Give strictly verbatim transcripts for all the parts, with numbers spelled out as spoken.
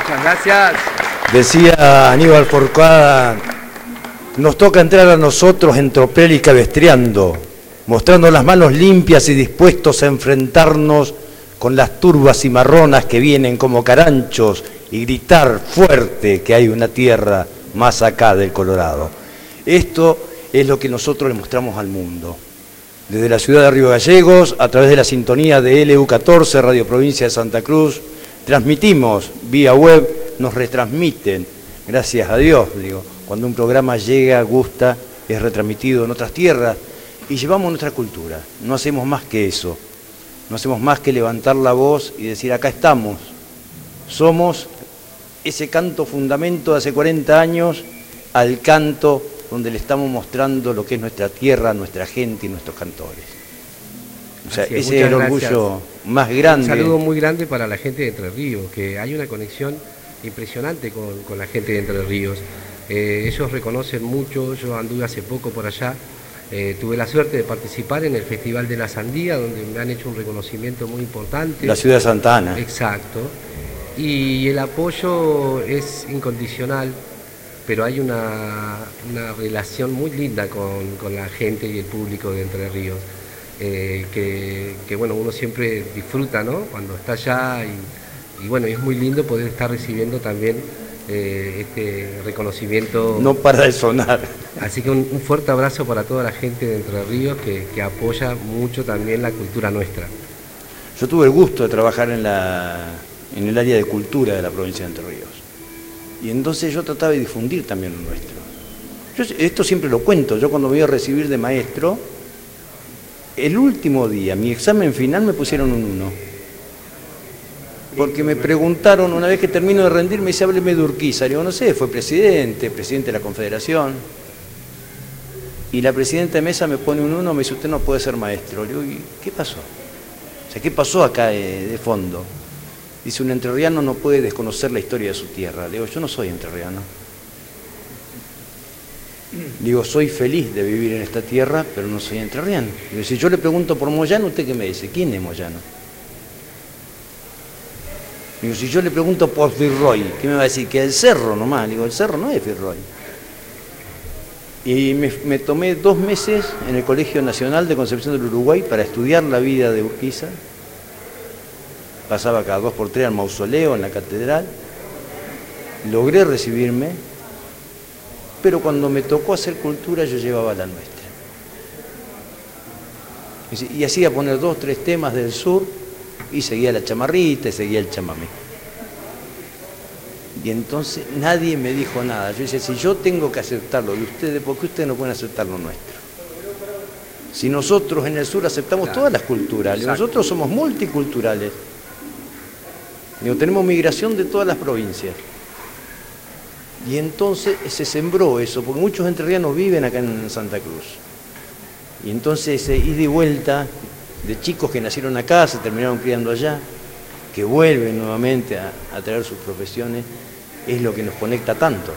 Muchas gracias. Decía Aníbal Forcada, nos toca entrar a nosotros en tropel y cabestreando, mostrando las manos limpias y dispuestos a enfrentarnos con las turbas cimarronas que vienen como caranchos y gritar fuerte que hay una tierra más acá del Colorado. Esto es lo que nosotros le mostramos al mundo. Desde la ciudad de Río Gallegos, a través de la sintonía de L U catorce, Radio Provincia de Santa Cruz, transmitimos vía web, nos retransmiten, gracias a Dios, digo, cuando un programa llega, gusta, es retransmitido en otras tierras y llevamos nuestra cultura. No hacemos más que eso, no hacemos más que levantar la voz y decir, acá estamos, somos ese canto fundamento de hace cuarenta años al canto donde le estamos mostrando lo que es nuestra tierra, nuestra gente y nuestros cantores. O sea, ese es el orgullo más grande. Un saludo muy grande para la gente de Entre Ríos, que hay una conexión impresionante con, con la gente de Entre Ríos. Eh, ellos reconocen mucho, yo anduve hace poco por allá, eh, tuve la suerte de participar en el Festival de la Sandía, donde me han hecho un reconocimiento muy importante. La ciudad de Santa Ana. Exacto. Y el apoyo es incondicional, pero hay una, una relación muy linda con, con la gente y el público de Entre Ríos, eh, que, que bueno, uno siempre disfruta, ¿no?, cuando está allá y, y bueno, es muy lindo poder estar recibiendo también eh, este reconocimiento. No para de sonar. Así que un, un fuerte abrazo para toda la gente de Entre Ríos que, que apoya mucho también la cultura nuestra. Yo tuve el gusto de trabajar en la... en el área de cultura de la provincia de Entre Ríos. Y entonces yo trataba de difundir también lo nuestro. Yo esto siempre lo cuento, yo cuando me iba a recibir de maestro, el último día, mi examen final me pusieron un uno. Porque me preguntaron, una vez que termino de rendir, me dice, hábleme de Urquiza. Le digo, no sé, fue presidente, presidente de la Confederación. Y la presidenta de mesa me pone un uno, me dice, usted no puede ser maestro. Le digo, ¿y qué pasó? O sea, ¿qué pasó acá de, de fondo? Dice, un entrerriano no puede desconocer la historia de su tierra. Le digo, yo no soy entrerriano. Digo, soy feliz de vivir en esta tierra, pero no soy entrerriano. Digo, si yo le pregunto por Moyano, ¿usted qué me dice? ¿Quién es Moyano? Digo, si yo le pregunto por Virroy, ¿qué me va a decir? Que el cerro nomás. Digo, el cerro no es Virroy. Y me, me tomé dos meses en el Colegio Nacional de Concepción del Uruguay para estudiar la vida de Urquiza. Pasaba cada dos por tres al mausoleo, en la catedral, logré recibirme, pero cuando me tocó hacer cultura yo llevaba la nuestra. Y hacía poner dos, tres temas del sur, y seguía la chamarrita, y seguía el chamamé. Y entonces nadie me dijo nada. Yo decía, si yo tengo que aceptar lo de ustedes, ¿por qué ustedes no pueden aceptar lo nuestro? Si nosotros en el sur aceptamos claro. todas las culturas, Exacto. nosotros somos multiculturales. Digo, tenemos migración de todas las provincias. Y entonces se sembró eso, porque muchos entrerrianos viven acá en Santa Cruz. Y entonces ese ida y vuelta de chicos que nacieron acá, se terminaron criando allá, que vuelven nuevamente a, a traer sus profesiones, es lo que nos conecta tanto.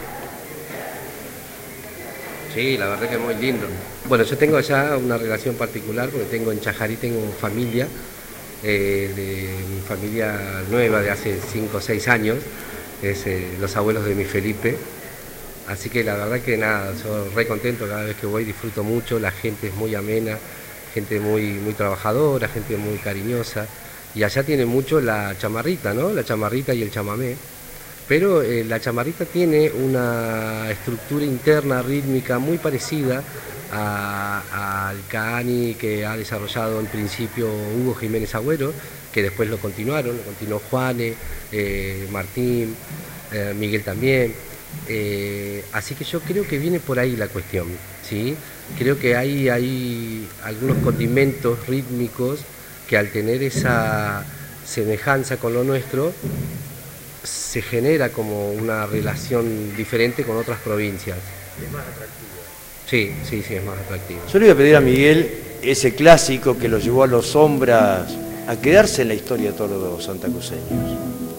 Sí, la verdad que es muy lindo. Bueno, yo tengo allá una relación particular, porque tengo en Chajarí, tengo familia, Eh, de mi familia nueva de hace cinco o seis años, es eh, los abuelos de mi Felipe, así que la verdad que nada, yo re contento cada vez que voy, disfruto mucho, la gente es muy amena, gente muy, muy trabajadora, gente muy cariñosa, y allá tiene mucho la chamarrita, ¿no? La chamarrita y el chamamé, pero eh, la chamarrita tiene una estructura interna rítmica muy parecida al Cani que ha desarrollado en principio Hugo Jiménez Agüero, que después lo continuaron, lo continuó Juane, eh, Martín, eh, Miguel también, eh, así que yo creo que viene por ahí la cuestión, ¿sí? Creo que hay, hay algunos condimentos rítmicos que al tener esa semejanza con lo nuestro se genera como una relación diferente con otras provincias. Es más atractivo. Sí, sí, sí, es más atractivo. Yo le voy a pedir a Miguel ese clásico que lo llevó a los sombras a quedarse en la historia de todos los santacruceños.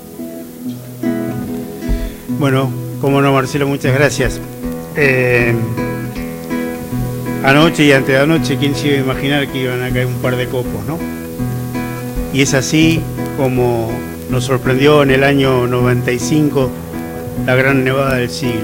Bueno, cómo no, Marcelo, muchas gracias. Eh, anoche y antes de anoche, ¿quién se iba a imaginar que iban a caer un par de copos, no? Y es así como nos sorprendió en el año noventa y cinco la gran nevada del siglo.